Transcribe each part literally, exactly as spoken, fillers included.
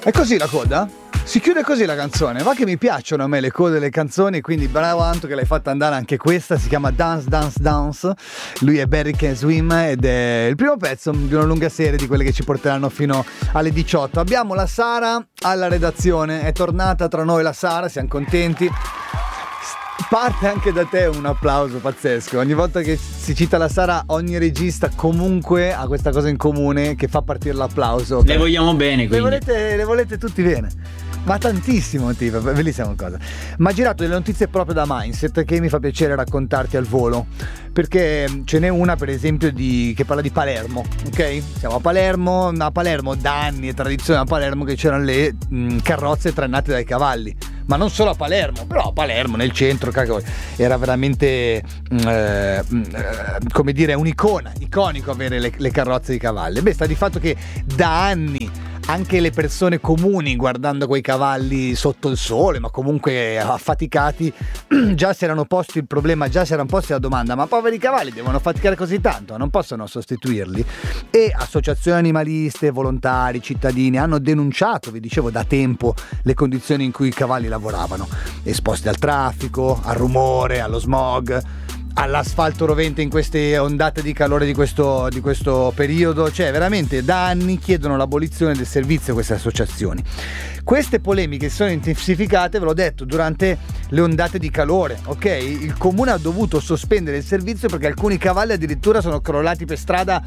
È così la coda? Si chiude così la canzone, va che mi piacciono a me le code delle canzoni, quindi bravo Anto che l'hai fatta andare anche questa, si chiama Dance Dance Dance, lui è Barry Can Swim ed è il primo pezzo di una lunga serie di quelle che ci porteranno fino alle diciotto. Abbiamo la Sara alla redazione, è tornata tra noi la Sara, siamo contenti. Parte anche da te un applauso pazzesco. Ogni volta che si cita la Sara, ogni regista comunque ha questa cosa in comune che fa partire l'applauso. Le vogliamo bene, quindi. Le volete, le volete tutti bene. Ma tantissimo, tipo, bellissima cosa. Ma ha girato delle notizie proprio da Mindset che mi fa piacere raccontarti al volo, perché ce n'è una per esempio di, che parla di Palermo, ok? Siamo a Palermo, a Palermo da anni è tradizione a Palermo che c'erano le mh, carrozze trainate dai cavalli. Ma non solo a Palermo, però a Palermo nel centro, cacchio, era veramente eh, come dire un'icona, iconico avere le, le carrozze di cavalli. Beh, sta di fatto che da anni anche le persone comuni, guardando quei cavalli sotto il sole, ma comunque affaticati, già si erano posti il problema, già si erano posti la domanda: ma poveri cavalli devono faticare così tanto, non possono sostituirli? E associazioni animaliste, volontari, cittadini hanno denunciato, vi dicevo, da tempo le condizioni in cui i cavalli lavoravano, esposti al traffico, al rumore, allo smog, all'asfalto rovente in queste ondate di calore di questo, di questo periodo. Cioè veramente da anni chiedono l'abolizione del servizio queste associazioni. Queste polemiche si sono intensificate, ve l'ho detto, durante le ondate di calore, ok? Il comune ha dovuto sospendere il servizio perché alcuni cavalli addirittura sono crollati per strada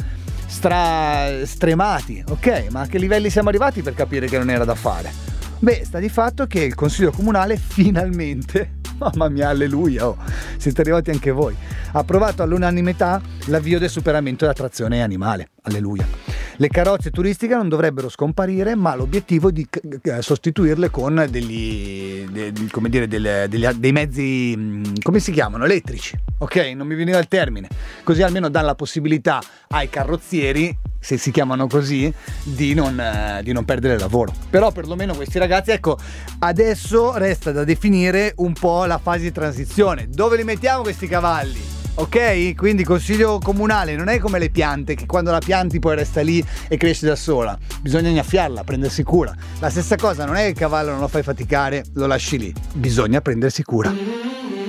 stra stremati, ok? Ma a che livelli siamo arrivati per capire che non era da fare? Beh, sta di fatto che il consiglio comunale finalmente, mamma mia, alleluia, oh, siete arrivati anche voi, ha approvato all'unanimità l'avvio del superamento della trazione animale, alleluia. Le carrozze turistiche non dovrebbero scomparire, ma l'obiettivo è di sostituirle con degli, de, come dire, delle, degli, dei mezzi, come si chiamano, elettrici, ok? Non mi veniva il termine, così almeno danno la possibilità ai carrozzieri, se si chiamano così, di non, eh, di non perdere il lavoro. Però perlomeno questi ragazzi, ecco, adesso resta da definire un po' la fase di transizione. Dove li mettiamo questi cavalli? Ok? Quindi consiglio comunale non è come le piante, che quando la pianti poi resta lì e cresce da sola, bisogna innaffiarla, prendersi cura. La stessa cosa, non è che il cavallo non lo fai faticare, lo lasci lì, bisogna prendersi cura.